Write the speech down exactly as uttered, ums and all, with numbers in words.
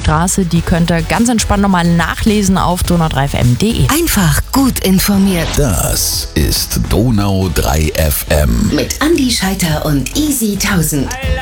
Straße. Die könnt ihr ganz entspannt nochmal nachlesen auf donau drei f m punkt d e. Einfach gut informiert. Das ist Donau drei F M. Mit Andi Scheiter und Easy tausend.